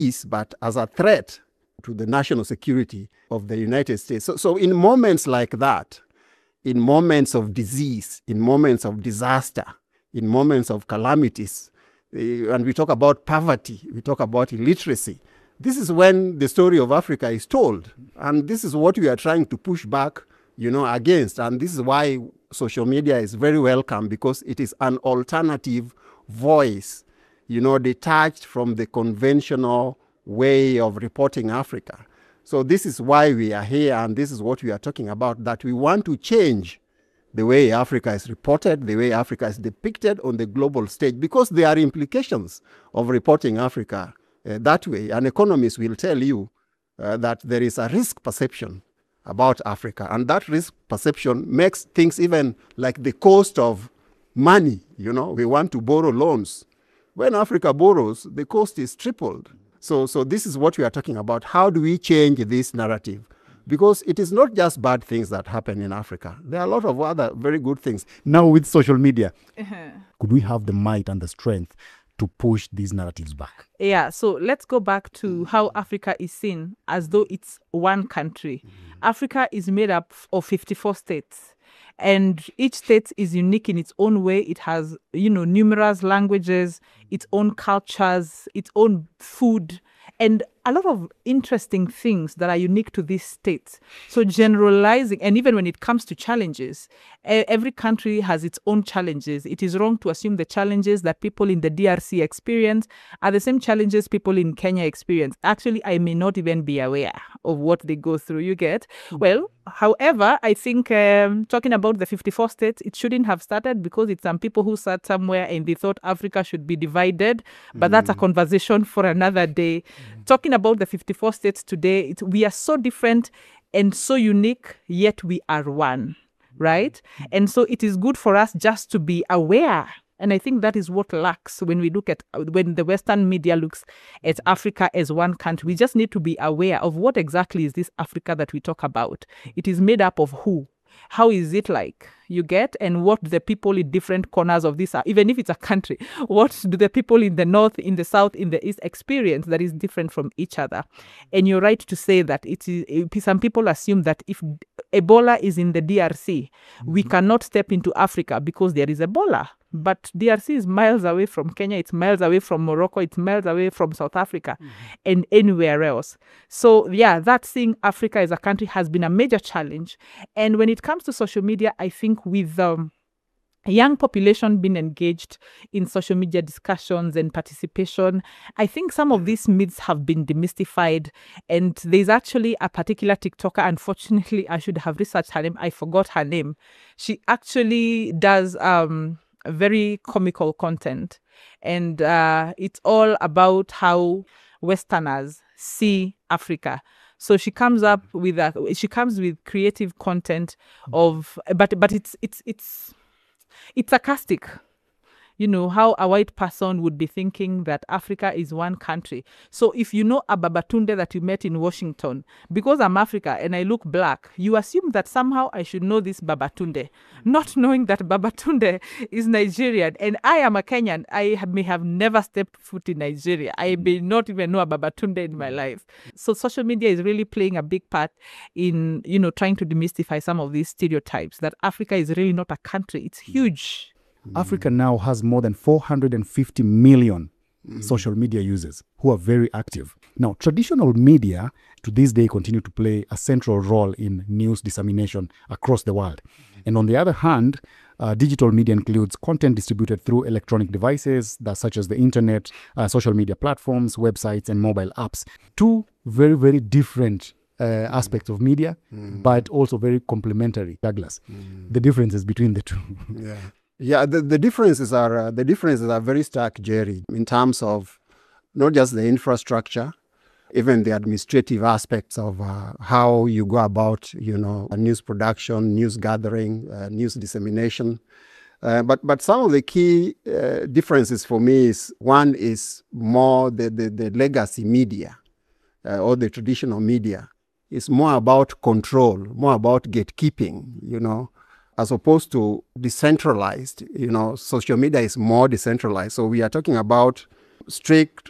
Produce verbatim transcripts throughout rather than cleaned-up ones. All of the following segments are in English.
peace, but as a threat to the national security of the United States. So, so in moments like that, in moments of disease, in moments of disaster, in moments of calamities, uh, and we talk about poverty, we talk about illiteracy, this is when the story of Africa is told. And this is what we are trying to push back, you know, against. And this is why social media is very welcome, because it is an alternative voice, you know, detached from the conventional way of reporting Africa. So this is why we are here, and this is what we are talking about, that we want to change the way Africa is reported, the way Africa is depicted on the global stage, because there are implications of reporting Africa uh, that way. And economists will tell you uh, that there is a risk perception about Africa, and that risk perception makes things even like the cost of money. You know, we want to borrow loans. When Africa borrows, the cost is tripled. So, so this is what we are talking about. How do we change this narrative? Because it is not just bad things that happen in Africa. There are a lot of other very good things. Now with social media, Uh-huh. could we have the might and the strength to push these narratives back? Yeah, so let's go back to how Africa is seen as though it's one country. Africa is made up of fifty-four states, and each state is unique in its own way. It has, you know, numerous languages, its own cultures, its own food, and a lot of interesting things that are unique to these states. So generalizing, and even when it comes to challenges, e- every country has its own challenges. It is wrong to assume the challenges that people in the D R C experience are the same challenges people in Kenya experience. Actually, I may not even be aware of what they go through, you get? Well, however, I think um, talking about the fifty-four states, it shouldn't have started, because it's some people who sat somewhere and they thought Africa should be divided, but that's a conversation for another day. Talking about the fifty-four states today, it, we are so different and so unique, yet we are one, right? And so it is good for us just to be aware. And I think that is what lacks when we look at, when the Western media looks at Africa as one country. We just need to be aware of what exactly is this Africa that we talk about. It is made up of who? How is it like? You get? And what the people in different corners of this are, even if it's a country, what do the people in the north, in the south, in the east experience that is different from each other? And you're right to say that it is, some people assume that if Ebola is in the D R C, we cannot step into Africa because there is Ebola. But D R C is miles away from Kenya, it's miles away from Morocco, it's miles away from South Africa, mm-hmm. and anywhere else. So yeah, that seeing Africa as a country has been a major challenge. And when it comes to social media, I think with um, a young population being engaged in social media discussions and participation, I think some of these myths have been demystified. And there's actually a particular TikToker, unfortunately, I should have researched her name, I forgot her name. She actually does um, very comical content. And uh, it's all about how Westerners see Africa. So she comes up with a, she comes with creative content of, but but it's it's it's it's sarcastic. You know, how a white person would be thinking that Africa is one country. So if you know a Babatunde that you met in Washington, because I'm Africa and I look black, you assume that somehow I should know this Babatunde, not knowing that Babatunde is Nigerian. And I am a Kenyan. I have, may have never stepped foot in Nigeria. I may not even know a Babatunde in my life. So social media is really playing a big part in, you know, trying to demystify some of these stereotypes that Africa is really not a country. It's huge. Africa now has more than four hundred fifty million mm. social media users who are very active. Now, traditional media to this day continue to play a central role in news dissemination across the world. Mm. And on the other hand, uh, digital media includes content distributed through electronic devices that, such as the internet, uh, social media platforms, websites, and mobile apps. Two very, very different uh, mm. aspects of media, mm. but also very complementary. Douglas, mm. the differences between the two. Yeah. Yeah, the, the differences are uh, the differences are very stark, Jerry, in terms of not just the infrastructure, even the administrative aspects of uh, how you go about, you know, news production, news gathering, uh, news dissemination. Uh, but but some of the key uh, differences for me is, one is more the, the, the legacy media uh, or the traditional media. It's more about control, more about gatekeeping, you know, as opposed to decentralized. You know, social media is more decentralized. So we are talking about strict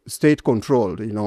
state controlled, you know,